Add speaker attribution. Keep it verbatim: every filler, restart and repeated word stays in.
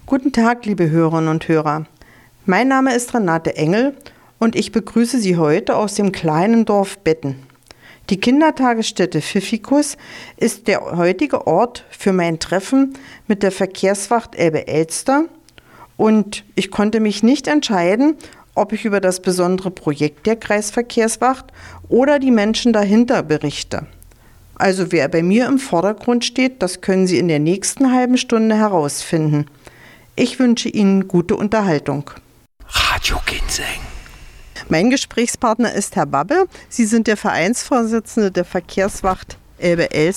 Speaker 1: Guten Tag, liebe Hörerinnen und Hörer. Mein Name ist Renate Engel und ich begrüße Sie heute aus dem kleinen Dorf Betten. Die Kindertagesstätte Pfiffikus ist der heutige Ort für mein Treffen mit der Verkehrswacht Elbe-Elster und ich konnte mich nicht entscheiden, ob ich über das besondere Projekt der Kreisverkehrswacht oder die Menschen dahinter berichte. Also wer bei mir im Vordergrund steht, das können Sie in der nächsten halben Stunde herausfinden. Ich wünsche Ihnen gute Unterhaltung.
Speaker 2: Radio Ginseng.
Speaker 1: Mein Gesprächspartner ist Herr Babbe. Sie sind der Vereinsvorsitzende der Verkehrswacht Elbe-Elster.